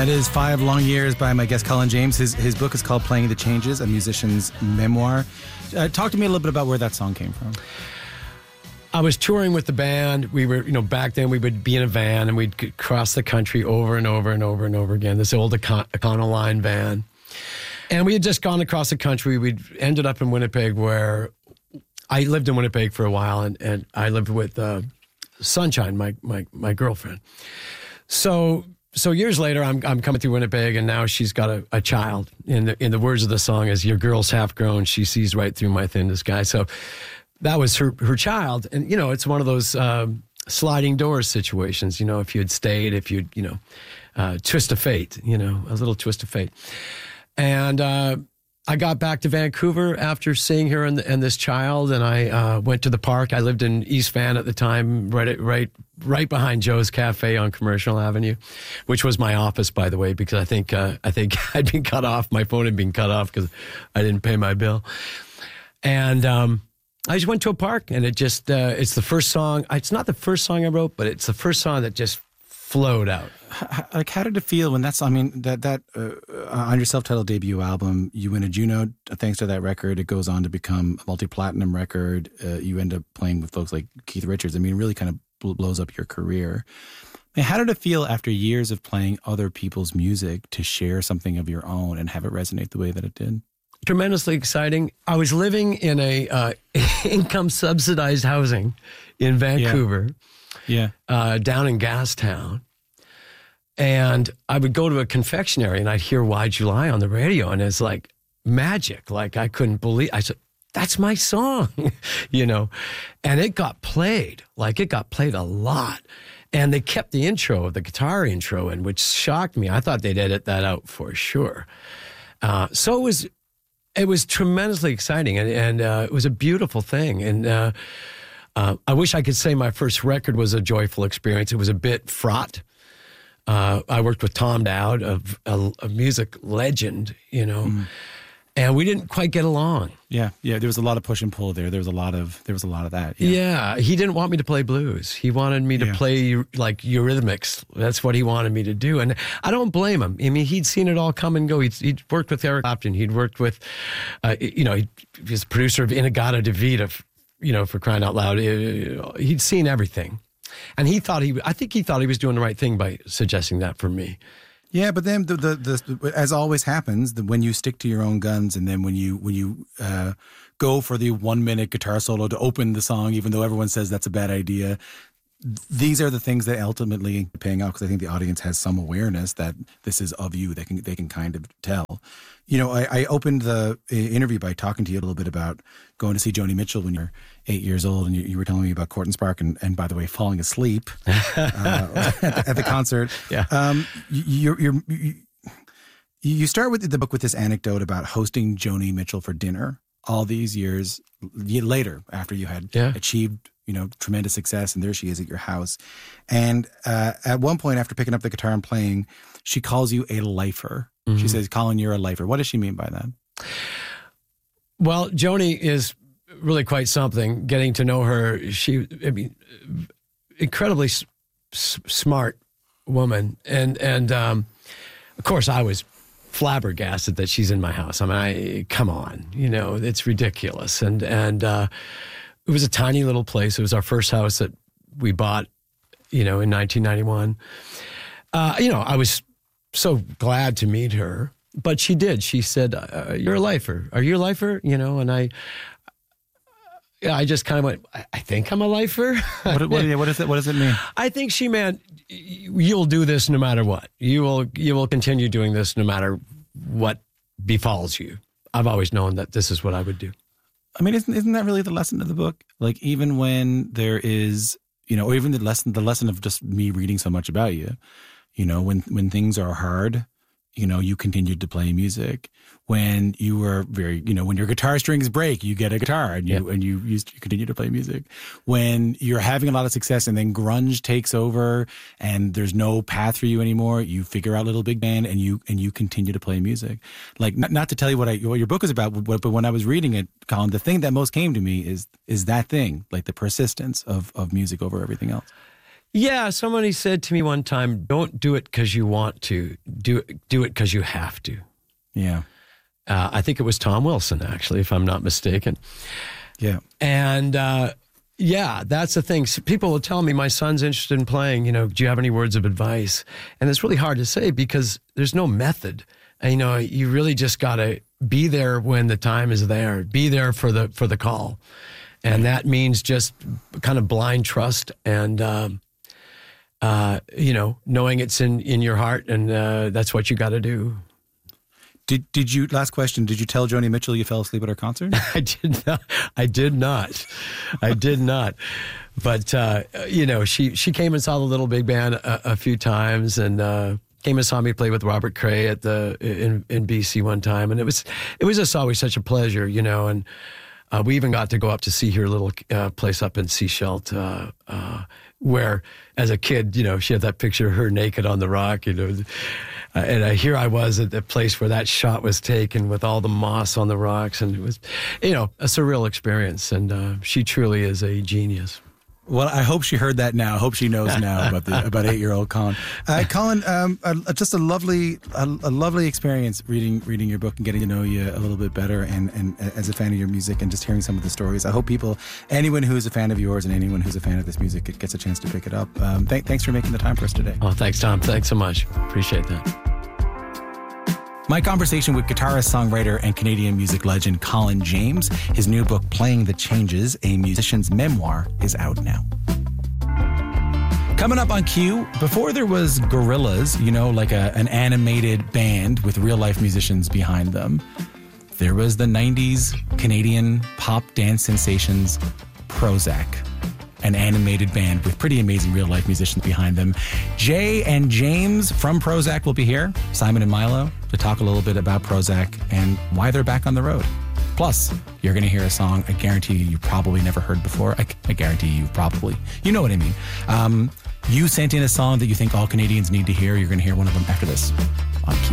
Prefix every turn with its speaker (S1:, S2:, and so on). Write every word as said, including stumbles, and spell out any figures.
S1: That is Five Long Years by my guest Colin James. His his book is called Playing the Changes, a musician's memoir. Uh, talk to me a little bit about where that song came from.
S2: I was touring with the band. We were, you know, back then we would be in a van and we'd cross the country over and over and over and over again, this old Econ- Econoline van. And we had just gone across the country. We'd ended up in Winnipeg, where I lived in Winnipeg for a while, and, and I lived with uh, Sunshine, my, my my girlfriend. So so years later, I'm I'm coming through Winnipeg, and now she's got a, a child. In the in the words of the song, is "Your girl's half grown. She sees right through my thin disguise." So that was her her child, and you know, it's one of those um, sliding doors situations. You know, if you had stayed, if you'd you know, uh, twist of fate. You know, a little twist of fate. And uh, I got back to Vancouver after seeing her and, and this child, and I uh, went to the park. I lived in East Van at the time, right at, right right behind Joe's Cafe on Commercial Avenue, which was my office, by the way, because I think uh, I think I'd been cut off. My phone had been cut off because I didn't pay my bill. And um, I just went to a park, and it just uh, it's the first song. It's not the first song I wrote, but it's the first song that just flowed out.
S1: Like, how did it feel when that's, I mean, that, that uh, on your self-titled debut album, you win a Juno thanks to that record. It goes on to become a multi-platinum record. Uh, you end up playing with folks like Keith Richards. I mean, it really kind of blows up your career. I mean, how did it feel after years of playing other people's music to share something of your own and have it resonate the way that it did?
S2: Tremendously exciting. I was living in a uh, income subsidized housing in Vancouver.
S1: Yeah. Yeah.
S2: Uh, down in Gastown. And I would go to a confectionery and I'd hear Why July on the radio, and it's like magic. Like, I couldn't believe, I said, that's my song, you know? And it got played, like it got played a lot. And they kept the intro, the guitar intro in, which shocked me. I thought they'd edit that out for sure. Uh, so it was, it was tremendously exciting, and, and uh, it was a beautiful thing. And, uh, Uh, I wish I could say my first record was a joyful experience. It was a bit fraught. Uh, I worked with Tom Dowd, a, a, a music legend, you know, mm. and we didn't quite get along.
S1: Yeah, yeah. There was a lot of push and pull there. There was a lot of there was a lot of that. Yeah,
S2: yeah he didn't want me to play blues. He wanted me to yeah. play like Eurythmics. That's what he wanted me to do, and I don't blame him. I mean, he'd seen it all come and go. He'd, he'd worked with Eric Clapton. He'd worked with, uh, you know, he, he was the producer of Inagata Devita. You know, for crying out loud, he'd seen everything. And he thought he, I think he thought he was doing the right thing by suggesting that for me.
S1: Yeah, but then the, the, the as always happens, the, when you stick to your own guns, and then when you when you uh, go for the one minute guitar solo to open the song, even though everyone says that's a bad idea, these are the things that ultimately paying off, because I think the audience has some awareness that this is of you. They can they can kind of tell. You know, I, I opened the interview by talking to you a little bit about going to see Joni Mitchell when you're eight years old, and you, you were telling me about Courtney Spark, and, and by the way, falling asleep uh, at, the, at the concert. Yeah. Um, you, you're, you you start with the book with this anecdote about hosting Joni Mitchell for dinner all these years later, after you had yeah. achieved, you know, tremendous success, and there she is at your house. And uh, at one point, after picking up the guitar and playing, she calls you a lifer. Mm-hmm. She says, Colin, you're a lifer. What does she mean by that?
S2: Well, Joni is really quite something. Getting to know her, she, I mean, incredibly s- smart woman. And, and um, of course, I was flabbergasted that she's in my house. I mean, I, come on, you know, it's ridiculous. And, and uh, it was a tiny little place. It was our first house that we bought, you know, in nineteen ninety-one. Uh, you know, I was so glad to meet her, but she did. She said, uh, you're a lifer. Are you a lifer? You know, and I, I just kind of went, I, I think I'm a lifer.
S1: what, what, what, is it, what does it mean?
S2: I think she meant you'll do this no matter what. You will, you will continue doing this no matter what befalls you. I've always known that this is what I would do.
S1: I mean, isn't, isn't that really the lesson of the book? Like, even when there is, you know, or even the lesson, the lesson of just me reading so much about you, you know, when, when things are hard, you know, you continued to play music. When you were very, you know, when your guitar strings break, you get a guitar and you, yeah. and you, you continue to play music. When you're having a lot of success and then grunge takes over and there's no path for you anymore, you figure out Little Big Band and you, and you continue to play music. Like, not, not to tell you what I, what your book is about, but when I was reading it, Colin, the thing that most came to me is, is that thing, like the persistence of, of music over everything else.
S2: Yeah, somebody said to me one time, don't do it because you want to. Do it, do it because you have to.
S1: Yeah.
S2: Uh, I think it was Tom Wilson, actually, if I'm not mistaken.
S1: Yeah.
S2: And uh, yeah, that's the thing. So people will tell me, my son's interested in playing, you know, do you have any words of advice? And it's really hard to say because there's no method. And, you know, you really just got to be there when the time is there. Be there for the for the call. And that means just kind of blind trust and, um, uh, you know, knowing it's in, in your heart and uh, that's what you got to do.
S1: Did did you, last question, did you tell Joni Mitchell you fell asleep at her concert?
S2: I did not. I did not. I did not. But, uh, you know, she, she came and saw the Little Big Band a, a few times and uh, came and saw me play with Robert Cray at the in, in B C one time. And it was it was just always such a pleasure, you know. And uh, we even got to go up to see her little uh, place up in Sechelt, uh, uh, where as a kid, you know, she had that picture of her naked on the rock, you know. Uh, and uh, here I was at the place where that shot was taken with all the moss on the rocks. And it was, you know, a surreal experience. And uh, she truly is a genius.
S1: Well, I hope she heard that now. I hope she knows now about the about eight-year-old Colin. Uh, Colin, um, a, just a lovely a, a lovely experience reading reading your book and getting to know you a little bit better, and, and as a fan of your music and just hearing some of the stories. I hope people, anyone who is a fan of yours and anyone who's a fan of this music, gets a chance to pick it up. Um, th- thanks for making the time for us today.
S2: Oh, thanks, Tom. Thanks so much. Appreciate that.
S1: My conversation with guitarist, songwriter, and Canadian music legend Colin James. His new book, Playing the Changes, A Musician's Memoir, is out now. Coming up on Q, before there was Gorillaz, you know, like a, an animated band with real-life musicians behind them, there was the nineties Canadian pop dance sensations Prozzäk, an animated band with pretty amazing real-life musicians behind them. Jay and James from Prozzäk will be here, Simon and Milo, to talk a little bit about Prozzäk and why they're back on the road. Plus, you're going to hear a song I guarantee you you've probably never heard before. I, I guarantee you probably. You know what I mean. Um, you sent in a song that you think all Canadians need to hear. You're going to hear one of them after this on Q.